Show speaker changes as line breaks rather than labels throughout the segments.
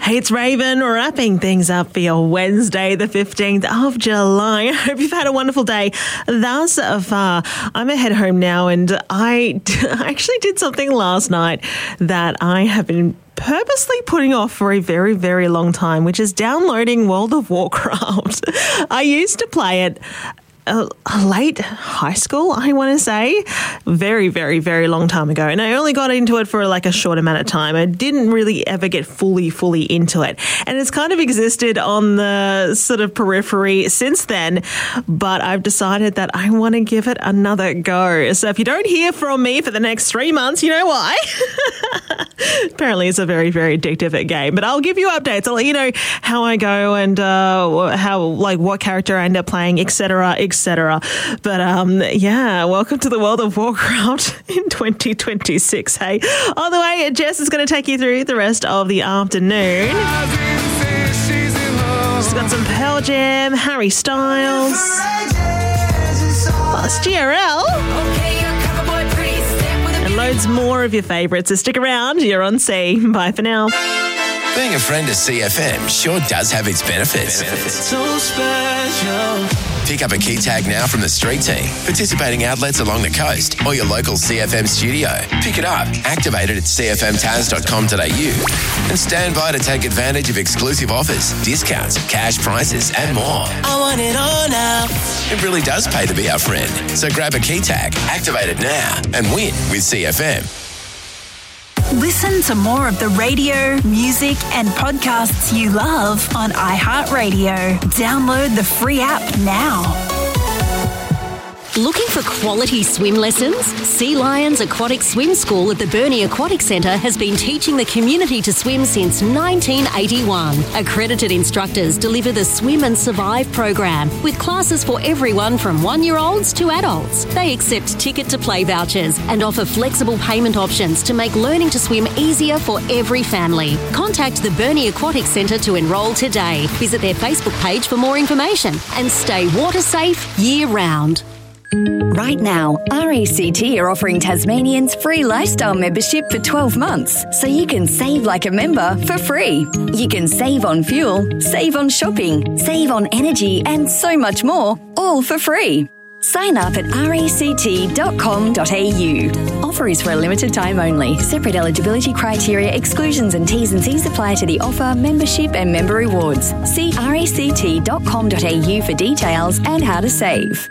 Hey, it's Raven wrapping things up for your Wednesday, the 15th of July. I hope you've had a wonderful day thus far. I'm head home now, and I actually did something last night that I have been purposely putting off for a very, very long time, which is downloading World of Warcraft. I used to play it late high school, I want to say, very, very, very long time ago. And I only got into it for like a short amount of time. I didn't really ever get fully into it. And it's kind of existed on the sort of periphery since then, but I've decided that I want to give it another go. So if you don't hear from me for the next 3 months, you know why. Apparently it's a very, very addictive game, but I'll give you updates. I'll let you know how I go and what character I end up playing, etc. But welcome to the World of Warcraft in 2026. Hey, all the way, Jess is going to take you through the rest of the afternoon. She's got some Pearl Jam, Harry Styles, plus GRL, and loads more of your favourites. So stick around. You're on C. Bye for now.
Being a friend of CFM sure does have its benefits.
So special.
Pick up a key tag now from the street team, participating outlets along the coast, or your local CFM studio. Pick it up, activate it at cfmtaz.com.au, and stand by to take advantage of exclusive offers, discounts, cash prizes, and more.
I want it all now.
It really does pay to be our friend. So grab a key tag, activate it now, and win with CFM.
Listen to more of the radio, music, and podcasts you love on iHeartRadio. Download the free app now.
Looking for quality swim lessons? Sea Lions Aquatic Swim School at the Burnie Aquatic Centre has been teaching the community to swim since 1981. Accredited instructors deliver the Swim and Survive program with classes for everyone from 1-year-olds to adults. They accept ticket-to-play vouchers and offer flexible payment options to make learning to swim easier for every family. Contact the Burnie Aquatic Centre to enrol today. Visit their Facebook page for more information and stay water safe year-round.
Right now, RACT are offering Tasmanians free lifestyle membership for 12 months, so you can save like a member for free. You can save on fuel, save on shopping, save on energy, and so much more, all for free. Sign up at ract.com.au. Offer is for a limited time only. Separate eligibility criteria, exclusions and T's and C's apply to the offer, membership and member rewards. See ract.com.au for details and how to save.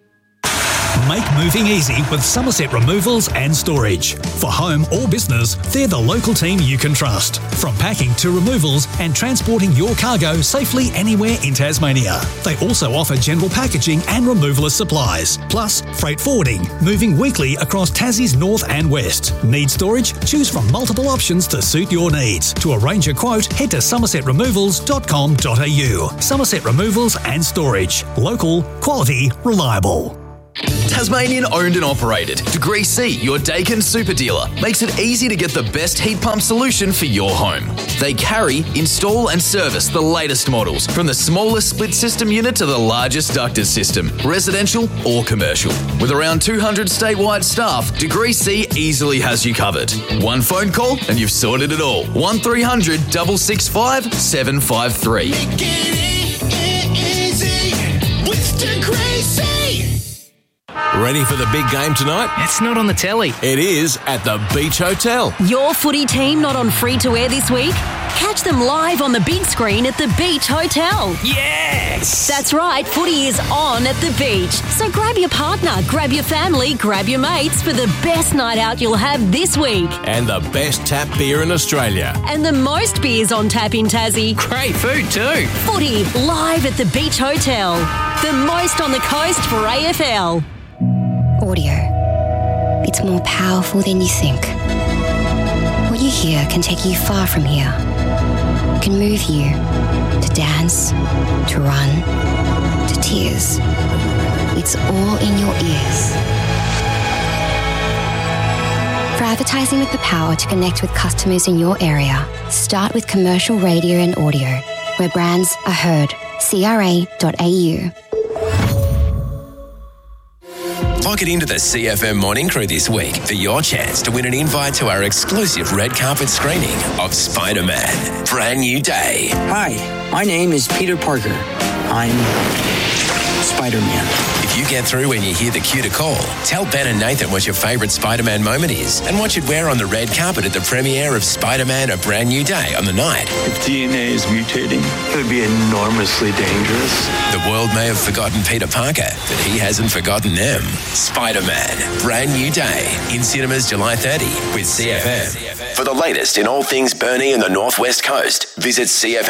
Make moving easy with Somerset Removals and Storage. For home or business, they're the local team you can trust. From packing to removals and transporting your cargo safely anywhere in Tasmania. They also offer general packaging and removalist supplies, plus freight forwarding, moving weekly across Tassie's north and west. Need storage? Choose from multiple options to suit your needs. To arrange a quote, head to somersetremovals.com.au. Somerset Removals and Storage. Local, quality, reliable.
Tasmanian owned and operated. Degree C, your Dakin super dealer, makes it easy to get the best heat pump solution for your home. They carry, install and service the latest models, from the smallest split system unit to the largest ducted system, residential or commercial. With around 200 statewide staff, Degree C easily has you covered. One phone call and you've sorted it all. 1300 665 753.
Make it easy with Degree C.
Ready for the big game tonight?
It's not on the telly.
It is at the Beach Hotel.
Your footy team not on free-to-air this week? Catch them live on the big screen at the Beach Hotel.
Yes!
That's right, footy is on at the beach. So grab your partner, grab your family, grab your mates for the best night out you'll have this week.
And the best tap beer in Australia.
And the most beers on tap in Tassie.
Great food too.
Footy live at the Beach Hotel. The most on the coast for AFL.
Audio. It's more powerful than you think. What you hear can take you far from here. It can move you to dance, to run, to tears. It's all in your ears. For advertising with the power to connect with customers in your area, start with commercial radio and audio, where brands are heard. CRA.au.
Lock it into the CFM Morning Crew this week for your chance to win an invite to our exclusive red carpet screening of Spider-Man: Brand New Day.
Hi, my name is Peter Parker. I'm Spider-Man.
If you get through when you hear the cue to call, tell Ben and Nathan what your favourite Spider-Man moment is and what you'd wear on the red carpet at the premiere of Spider-Man: A Brand New Day on the night.
If DNA is mutating, it would be enormously dangerous.
The world may have forgotten Peter Parker, but he hasn't forgotten them. Spider-Man: Brand New Day in cinemas July 30 with CFM. For the latest in all things Burnie and the North West Coast, visit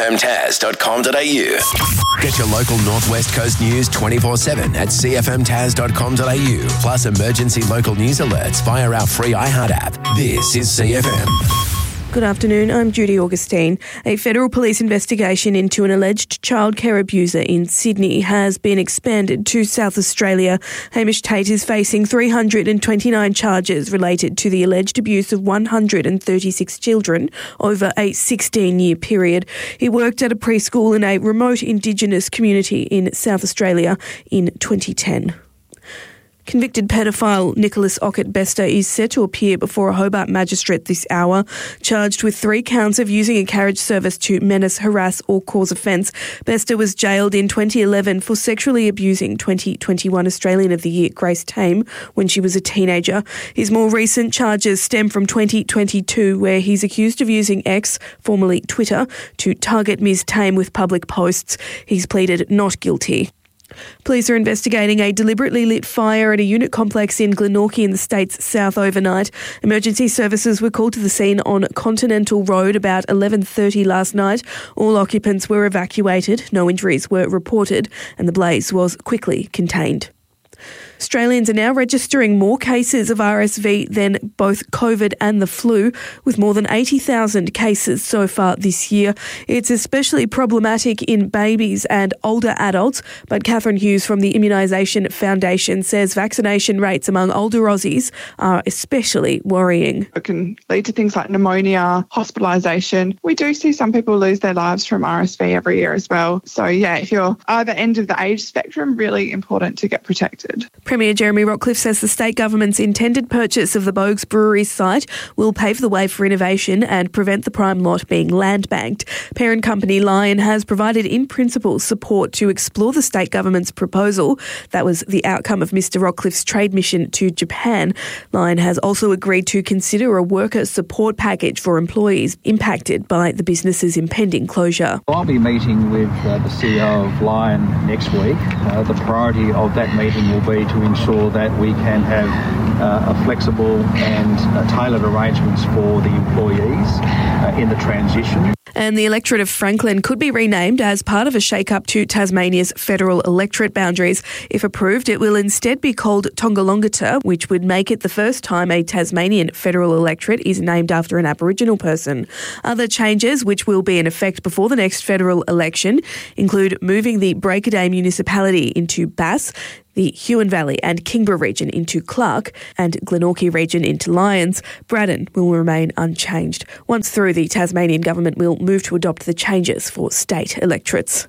cfmtaz.com.au. Get your local North West Coast news 24/7 at cfmtaz.com.au, plus emergency local news alerts via our free iHeart app. This is CFM.
Good afternoon, I'm Judy Augustine. A federal police investigation into an alleged childcare abuser in Sydney has been expanded to South Australia. Hamish Tate is facing 329 charges related to the alleged abuse of 136 children over a 16-year period. He worked at a preschool in a remote Indigenous community in South Australia in 2010. Convicted pedophile Nicholas Ockett-Bester is set to appear before a Hobart magistrate this hour, charged with 3 counts of using a carriage service to menace, harass or cause offence. Bester was jailed in 2011 for sexually abusing 2021 Australian of the Year Grace Tame when she was a teenager. His more recent charges stem from 2022, where he's accused of using X, formerly Twitter, to target Ms Tame with public posts. He's pleaded not guilty. Police are investigating a deliberately lit fire at a unit complex in Glenorchy in the state's south overnight. Emergency services were called to the scene on Continental Road about 11:30 last night. All occupants were evacuated, no injuries were reported, and the blaze was quickly contained. Australians are now registering more cases of RSV than both COVID and the flu, with more than 80,000 cases so far this year. It's especially problematic in babies and older adults, but Catherine Hughes from the Immunisation Foundation says vaccination rates among older Aussies are especially worrying.
It can lead to things like pneumonia, hospitalisation. We do see some people lose their lives from RSV every year as well. So yeah, if you're either end of the age spectrum, really important to get protected.
Premier Jeremy Rockcliffe says the state government's intended purchase of the Bogues Brewery site will pave the way for innovation and prevent the prime lot being land banked. Parent company Lion has provided in principle support to explore the state government's proposal. That was the outcome of Mr Rockcliffe's trade mission to Japan. Lion has also agreed to consider a worker support package for employees impacted by the business's impending closure.
I'll be meeting with the CEO of Lion next week. The priority of that meeting will be to ensure that we can have a flexible and tailored arrangements for the employees in the transition.
And the electorate of Franklin could be renamed as part of a shake-up to Tasmania's federal electorate boundaries. If approved, it will instead be called Tongalongata, which would make it the first time a Tasmanian federal electorate is named after an Aboriginal person. Other changes, which will be in effect before the next federal election, include moving the Breakaday municipality into Bass, the Huon Valley and Kingborough region into Clark, and Glenorchy region into Lyons. Braddon will remain unchanged. Once through, the Tasmanian government will move to adopt the changes for state electorates.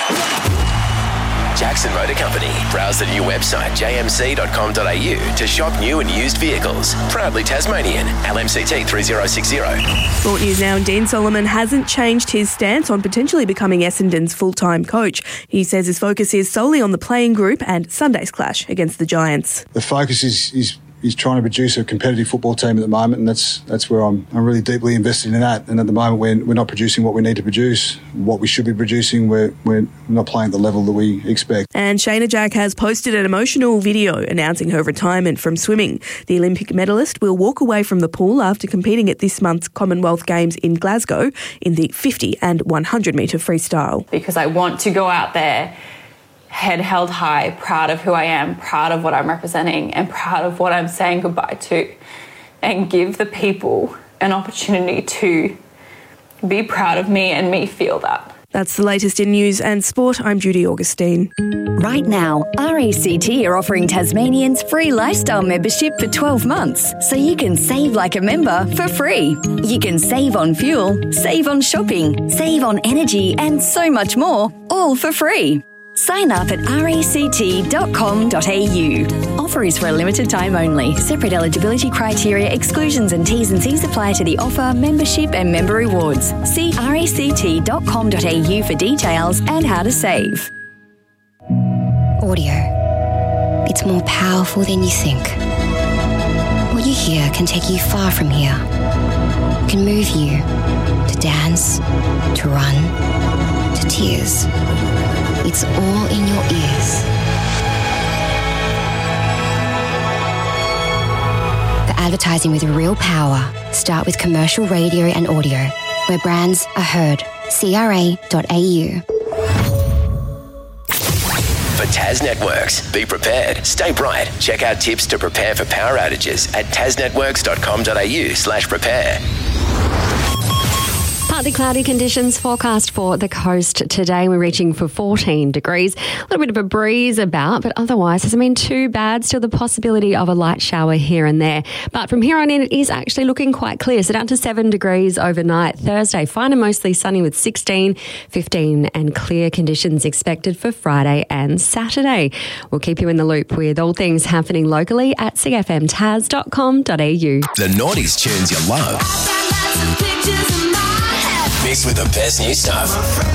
Jackson Motor Company. Browse the new website jmc.com.au to shop new and used vehicles. Proudly Tasmanian. LMCT 3060.
Sport news now. Dean Solomon hasn't changed his stance on potentially becoming Essendon's full-time coach. He says his focus is solely on the playing group and Sunday's clash against the Giants.
The focus is trying to produce a competitive football team at the moment, and that's where I'm really deeply invested in that. And at the moment, we're not producing what we need to produce, what we should be producing. We're not playing at the level that we expect.
And Shayna Jack has posted an emotional video announcing her retirement from swimming. The Olympic medalist will walk away from the pool after competing at this month's Commonwealth Games in Glasgow in the 50 and 100 metre freestyle.
Because I want to go out there head held high, proud of who I am, proud of what I'm representing, and proud of what I'm saying goodbye to, and give the people an opportunity to be proud of me and me feel that.
That's the latest in news and sport. I'm Judy Augustine.
Right now, RACT are offering Tasmanians free lifestyle membership for 12 months, so you can save like a member for free. You can save on fuel, save on shopping, save on energy, and so much more, all for free. Sign up at ract.com.au. Offer offer is for a limited time only. Separate eligibility criteria, exclusions and T's and C's apply to the offer, membership and member rewards. See ract.com.au for details and how to save.
Audio. It's more powerful than you think. What you hear can take you far from here. It can move you to dance, to run, to tears. It's all in your ears. For advertising with real power, start with commercial radio and audio, where brands are heard. CRA.au.
For Tas Networks, be prepared, stay bright. Check out tips to prepare for power outages at tasnetworks.com.au/prepare.
Partly cloudy conditions forecast for the coast today. We're reaching for 14 degrees. A little bit of a breeze about, but otherwise hasn't been too bad. Still the possibility of a light shower here and there. But from here on in, it is actually looking quite clear. So down to 7 degrees overnight. Thursday, fine and mostly sunny with 16, 15 and clear conditions expected for Friday and Saturday. We'll keep you in the loop with all things happening locally at cfmtas.com.au.
The noughties tunes you love. Mixed with the best new stuff.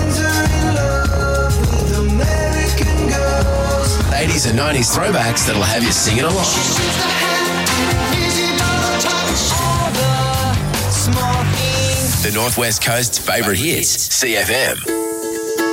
80s and 90s throwbacks that'll have you singing along. The Northwest Coast's favourite hits, CFM.